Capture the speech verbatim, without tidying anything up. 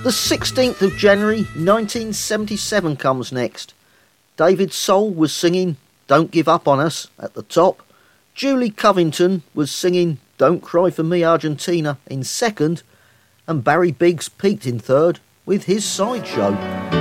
The sixteenth of January nineteen seventy-seven comes next. David Soul was singing Don't Give Up On Us at the top. Julie Covington was singing Don't Cry For Me Argentina in second. And Barry Biggs peaked in third with his Sideshow.